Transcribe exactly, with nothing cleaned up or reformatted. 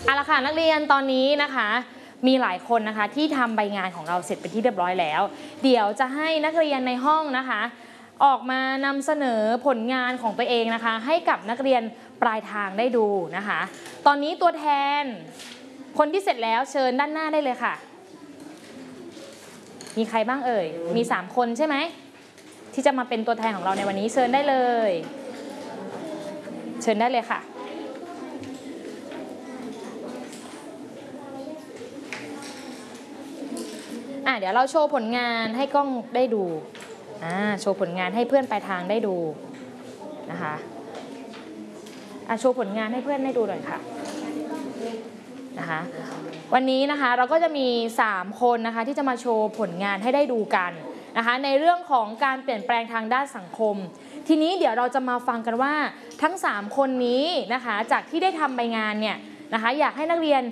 เอาละค่ะนักเรียนตอนนี้นะคะมีหลายคนนะคะที่ทำใบงานของเราเสร็จเป็นที่เรียบร้อยแล้วเดี๋ยวจะให้นักเรียนในห้องนะคะออกมานำเสนอผลงานของตัวเองนะคะให้กับนักเรียนปลายทางได้ดูนะคะตอนนี้ตัวแทนคนที่เสร็จแล้วเชิญด้านหน้าได้เลยค่ะมีใครบ้างเอ่ยมีสามคนใช่ไหมที่จะมาเป็นตัวแทนของเราในวันนี้เชิญได้เลยเชิญได้เลยค่ะอ่ะเดี๋ยวเราโชว์ผลงานให้กล้องได้ดูอ่าโชว์ผลงานให้เพื่อนปลายทางได้ดูนะคะอ่ะโชว์ผลงานให้เพื่อนได้ดูหน่อยค่ะนะคะวันนี้นะคะเราก็จะมีสามคนนะคะที่จะมาโชว์ผลงานให้ได้ดูกันนะคะในเรื่องของการเปลี่ยนแปลงทางด้านสังคมทีนี้เดี๋ยวเราจะมาฟังกันว่าทั้งสามคนนี้นะคะจากที่ได้ทำใบงานเนี่ยนะคะอยากให้นักเรียน